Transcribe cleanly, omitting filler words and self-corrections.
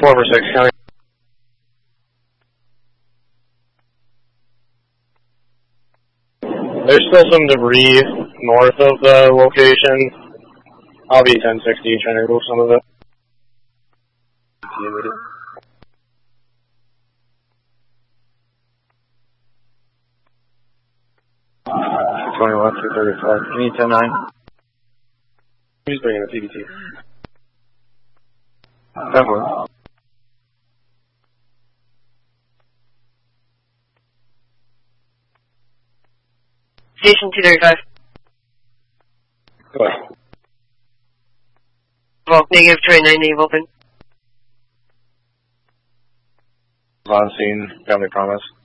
4/6, county. There's still some debris north of the location. I'll be 1060 trying to remove some of it. 21 through 35. You need 10-9. Who's bringing the PBT? That works. Station 235. Go ahead. Well, negative 29, negative open. On scene, family promise.